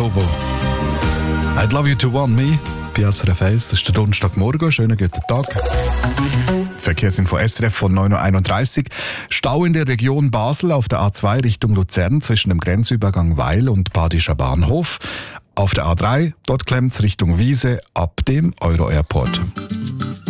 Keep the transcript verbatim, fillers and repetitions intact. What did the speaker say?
Lobo. I'd love you to want me. Bei S R F eins, das ist der Donnerstagmorgen. Schönen guten Tag. Verkehrsinfo S R F von neun Uhr einunddreißig. Stau in der Region Basel auf der A zwei Richtung Luzern zwischen dem Grenzübergang Weil und Badischer Bahnhof. Auf der A drei, dort klemmt's Richtung Wiese ab dem Euro Airport.